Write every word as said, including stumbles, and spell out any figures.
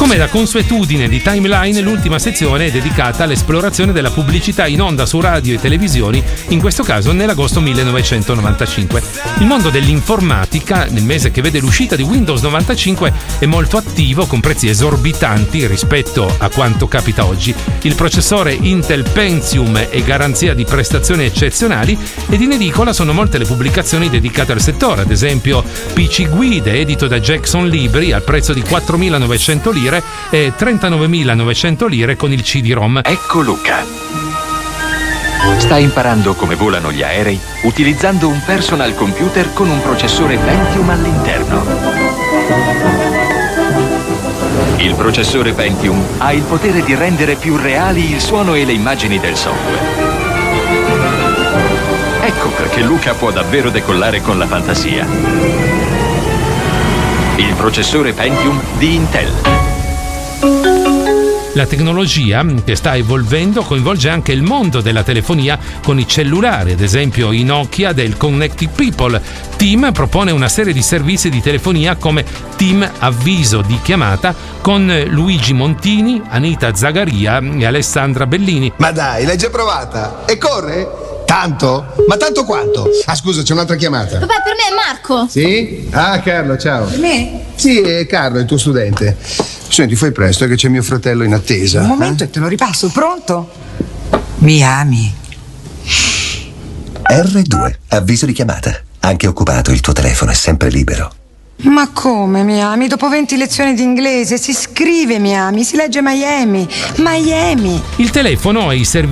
Come da consuetudine di Timeline, l'ultima sezione è dedicata all'esplorazione della pubblicità in onda su radio e televisioni, in questo caso nell'agosto millenovecentonovantacinque. Il mondo dell'informatica, nel mese che vede l'uscita di Windows novantacinque, è molto attivo con prezzi esorbitanti rispetto a quanto capita oggi. Il processore Intel Pentium è garanzia di prestazioni eccezionali ed in edicola sono molte le pubblicazioni dedicate al settore, ad esempio P C Guide edito da Jackson Libri al prezzo di quattromilanovecento lire e trentanovemilanovecento lire con il C D-ROM. Ecco Luca. Sta imparando come volano gli aerei utilizzando un personal computer con un processore Pentium all'interno. Il processore Pentium ha il potere di rendere più reali il suono e le immagini del software. Ecco perché Luca può davvero decollare con la fantasia. Il processore Pentium di Intel. La tecnologia che sta evolvendo coinvolge anche il mondo della telefonia con i cellulari, ad esempio i Nokia del Connected People. TIM propone una serie di servizi di telefonia come TIM Avviso di chiamata con Luigi Montini, Anita Zagaria e Alessandra Bellini. Ma dai, l'hai già provata? E corre? Tanto? Ma tanto quanto? Ah, scusa, c'è un'altra chiamata. Papà, per me è Marco. Sì? Ah, Carlo, ciao. Per me? Sì, è Carlo, il tuo studente. Senti, fai presto, è che c'è mio fratello in attesa. Un momento eh? e te lo ripasso, pronto? Mi ami? erre due, avviso di chiamata. Anche occupato, il tuo telefono è sempre libero. Ma come mi ami? Dopo venti lezioni di inglese si scrive mi ami, si legge Miami. Miami. Il telefono e i servizi